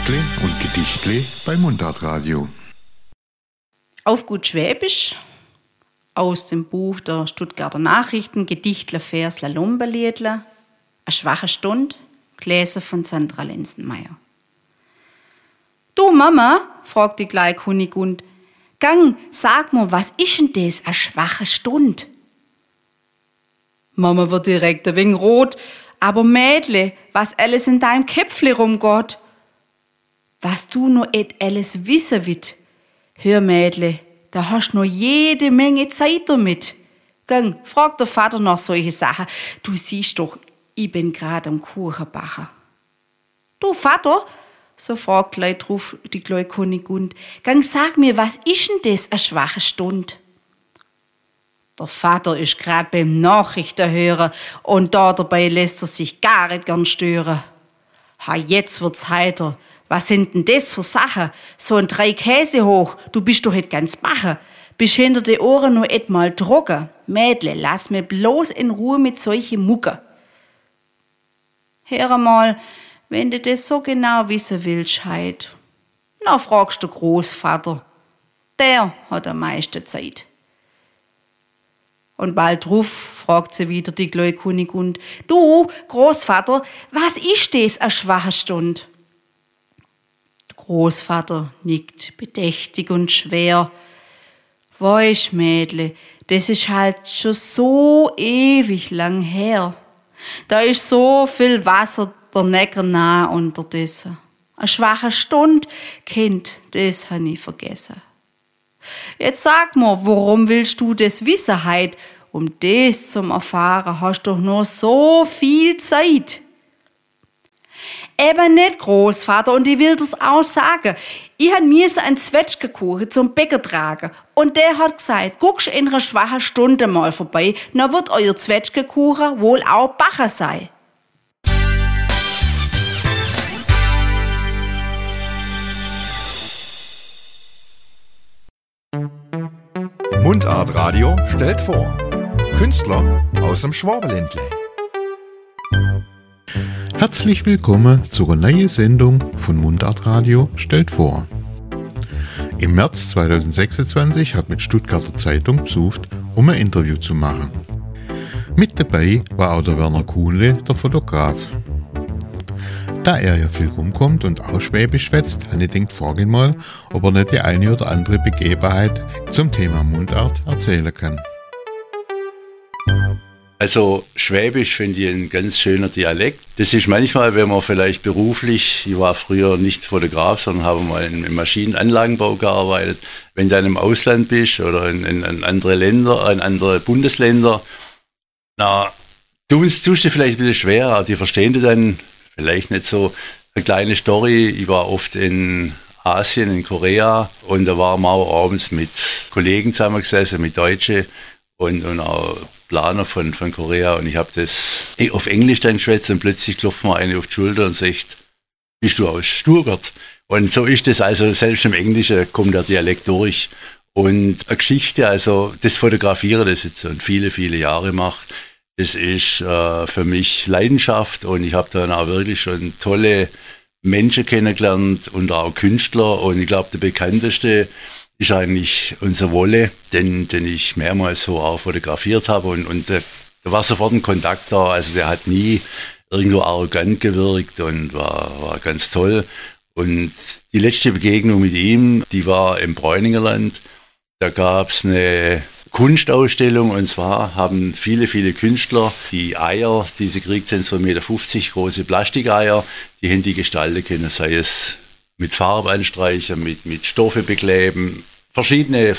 Textle und Gedichtle bei Mundartradio. Auf gut Schwäbisch aus dem Buch der Stuttgarter Nachrichten, Gedichtler, Versler, Lomberliedler, eine schwache Stund, gelesen von Sandra Lenzenmeier. Du Mama, fragt die gleich Kunigund, gang, sag mir, was ist denn das, eine schwache Stund? Mama wird direkt ein wenig rot, aber Mädle, was alles in deinem Köpfle rumgeht. Was du nur alles wissen willst. Hör Mädle, da hast du noch jede Menge Zeit damit. Gang, frag der Vater nach solche Sachen. Du siehst doch, ich bin gerade am Kuchenbacher. Du Vater, so fragt gleich drauf die kleine Kunigund, gang, sag mir, was ist denn das, eine schwache Stund? Der Vater ist grad beim Nachrichtenhören und da dabei lässt er sich gar nicht gern stören. Ha, jetzt wird's heiter. Was sind denn das für Sachen? So ein 3 Käse hoch, du bist doch nicht ganz bache. Bist hinter die Ohren nur etmal trocken. Mädle, lass mir bloß in Ruhe mit solche Mucke. Hör mal, wenn du das so genau wissen willst, heit, na fragst du Großvater. Der hat am meisten Zeit. Und bald drauf fragt sie wieder die kleine Kunigund, du, Großvater, was ist das, eine schwache Stund? Der Großvater nickt bedächtig und schwer. Weisst, Mädle, das ist halt schon so ewig lang her. Da ist so viel Wasser der Neckar nah unterdessen. Eine schwache Stund, Kind, das han ich vergessen. Jetzt sag mir, warum willst du das wissen heit? Um das zum Erfahren hast doch nur so viel Zeit. Eben nicht, Großvater, und ich will das auch sagen. Ich han nie so einen Zwetschgenkuchen zum Bäcker tragen. Und der hat gesagt, guckst in einer schwachen Stunde mal vorbei, dann wird euer Zwetschgenkuchen wohl auch backen sein. Mundartradio stellt vor. Künstler aus dem Schwabenländle. Herzlich willkommen zur neuen Sendung von Mundartradio stellt vor. Im März 2026 hat mit Stuttgarter Zeitung besucht, um ein Interview zu machen. Mit dabei war auch der Werner Kuhnle, der Fotograf. Da er ja viel rumkommt und auch Schwäbisch schwätzt, habe ich gedacht, frage ihn mal, ob er nicht die eine oder andere Begebenheit zum Thema Mundart erzählen kann. Also Schwäbisch finde ich ein ganz schöner Dialekt. Das ist manchmal, wenn man vielleicht beruflich, ich war früher nicht Fotograf, sondern habe mal im Maschinenanlagenbau gearbeitet. Wenn du dann im Ausland bist oder in andere Länder, in andere Bundesländer, na, tust du vielleicht ein bisschen schwer, aber die verstehen das dann vielleicht nicht so. Eine kleine Story, ich war oft in Asien, in Korea, und da waren wir auch abends mit Kollegen zusammengesessen, mit Deutschen und auch Planer von Korea, und ich habe das auf Englisch dann geschwätzt und plötzlich klopft mir eine auf die Schulter und sagt, bist du aus Stuttgart? Und so ist das, also selbst im Englischen kommt der Dialekt durch. Und eine Geschichte, also das Fotografieren, das jetzt schon viele, viele Jahre macht, das ist für mich Leidenschaft, und ich habe dann auch wirklich schon tolle Menschen kennengelernt und auch Künstler, und ich glaube, der bekannteste ist eigentlich unser Wolle, den ich mehrmals so auch fotografiert habe, und da war sofort ein Kontakt da, also der hat nie irgendwo arrogant gewirkt und war ganz toll. Und die letzte Begegnung mit ihm, die war im Bräuningerland. Da gab es eine Kunstausstellung, und zwar haben viele, viele Künstler die Eier, die sie gekriegt haben, so 1,50 Meter große Plastikeier, die haben die gestalten können, sei es mit Farbe anstreichen, mit Stoffe bekleben, verschiedene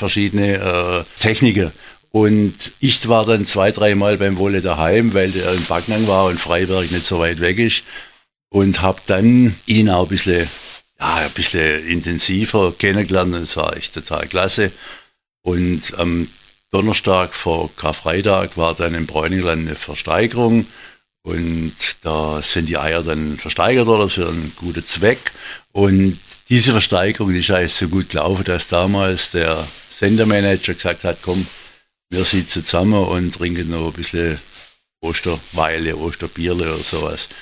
Techniken. Und ich war dann 2-3 Mal beim Wolle daheim, weil der in Backnang war und Freiberg nicht so weit weg ist, und habe dann ihn auch ein bisschen intensiver kennengelernt. Das war echt total klasse. Und am Donnerstag vor Karfreitag war dann im Bräuningerland eine Versteigerung, und da sind die Eier dann versteigert worden für einen guten Zweck. Und diese Versteigerung, die ist eigentlich so gut gelaufen, dass damals der Sendermanager gesagt hat, komm, wir sitzen zusammen und trinken noch ein bisschen Osterweile, Osterbierle oder sowas.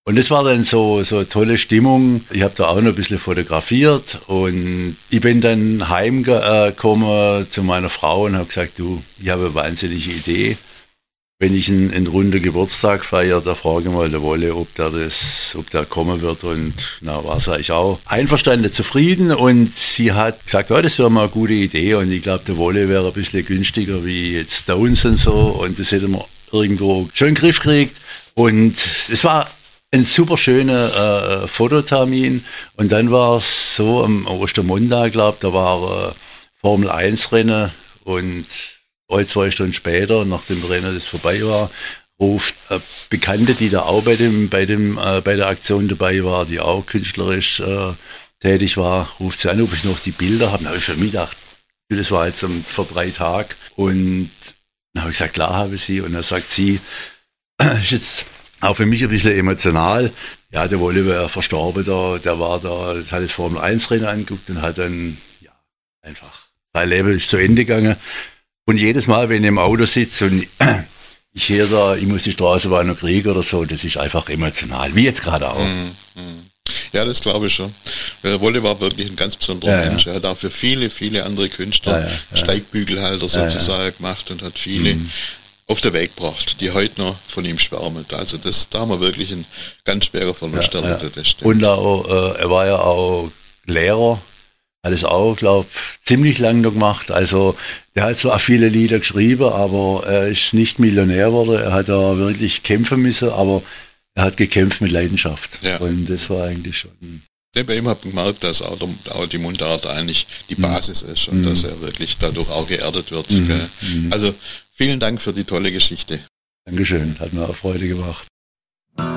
Und das war dann so tolle Stimmung. Ich habe da auch noch ein bisschen fotografiert und ich bin dann heimgekommen zu meiner Frau und habe gesagt, du, ich habe eine wahnsinnige Idee. Wenn ich einen runden Geburtstag feiere, da frage ich mal der Wolle, ob der kommen wird. Und na, war es eigentlich auch einverstanden, zufrieden. Und sie hat gesagt, oh, das wäre mal eine gute Idee. Und ich glaube, der Wolle wäre ein bisschen günstiger wie jetzt Stones und so. Und das hätten wir irgendwo schon in den Griff gekriegt. Und es war ein super schöner Fototermin. Und dann war es so am Ostermontag, glaube ich, da war Formel-1-Rennen und 2 Stunden später, nachdem das Rennen das vorbei war, ruft eine Bekannte, die da auch bei der Aktion dabei war, die auch künstlerisch tätig war, ruft sie an, ob ich noch die Bilder habe. Dann habe ich für mich gedacht, das war jetzt vor 3 Tagen. Und dann habe ich gesagt, klar habe ich sie. Und dann sagt sie, ist jetzt auch für mich ein bisschen emotional. Ja, der Wolle wäre verstorben da, der war da, hat das Formel-1-Rennen angeguckt und hat dann, ja, einfach, sein Leben ist zu Ende gegangen. Und jedes Mal, wenn ich im Auto sitze und ich höre da, ich muss die Straßenbahn noch kriegen oder so, das ist einfach emotional, wie jetzt gerade auch. Ja, das glaube ich schon. Der Wolle war wirklich ein ganz besonderer Mensch. Er hat auch für viele, viele andere Künstler Steigbügelhalter sozusagen gemacht und hat viele auf den Weg gebracht, die heute noch von ihm schwärmen. Also da haben wir wirklich einen ganz schwerer Verlust erlebt. Und auch, er war ja auch Lehrer, hat es auch, glaube ich, ziemlich lange noch gemacht. Also der hat zwar viele Lieder geschrieben, aber er ist nicht Millionär geworden. Er hat da wirklich kämpfen müssen, aber er hat gekämpft mit Leidenschaft. Ja. Und das war eigentlich schon... Ja, bei ihm hat man gemerkt, dass auch die Mundart eigentlich die Basis ist und dass er wirklich dadurch auch geerdet wird. Also vielen Dank für die tolle Geschichte. Dankeschön, hat mir auch Freude gemacht.